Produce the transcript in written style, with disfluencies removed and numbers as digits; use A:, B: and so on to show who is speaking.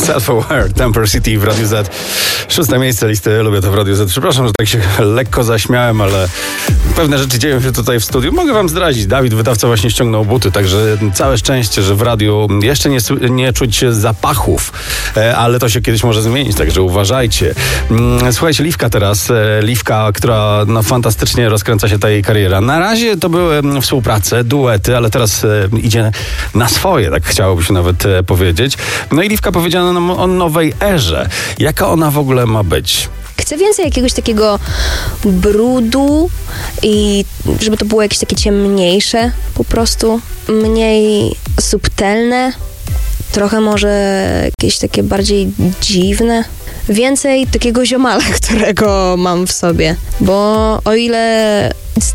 A: Self-Aware, Temper City w Radiu Z. 6. miejsce listy Lubię to w Radiu Z. Przepraszam, że tak się lekko zaśmiałem, ale pewne rzeczy dzieją się tutaj w studiu. Mogę wam zdradzić, Dawid, wydawca, właśnie ściągnął buty, także całe szczęście, że w radiu jeszcze nie czuć zapachów, ale to się kiedyś może zmienić, także uważajcie. Słuchajcie, Liwka teraz, Liwka, która fantastycznie rozkręca się ta jej kariera. Na razie to były współprace, duety, ale teraz idzie na swoje, tak chciałoby się nawet powiedzieć. No i Liwka powiedziała nam o nowej erze. Jaka ona w ogóle ma być?
B: Chcę więcej jakiegoś takiego brudu i żeby to było jakieś takie ciemniejsze, po prostu mniej subtelne, trochę może jakieś takie bardziej dziwne. Więcej takiego ziomala, którego mam w sobie, bo o ile